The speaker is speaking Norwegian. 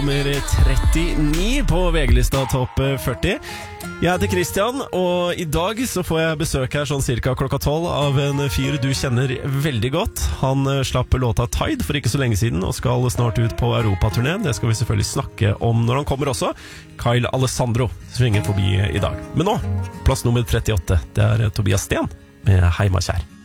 Nummer 39 på VG-lista Topp 40. Jeg heter Christian, og i dag så får jeg besøk her sånn cirka klokka 12 av en fyr du kjenner veldig godt. Han slapp låta Tide for ikke så lenge siden og skal snart ut på Europaturné. Det skal vi selvfølgelig snakke om når han kommer også. Kyle Alessandro svinger forbi i dag. Men nå, plass nummer 38, det er Tobias Sten med Heimakjær.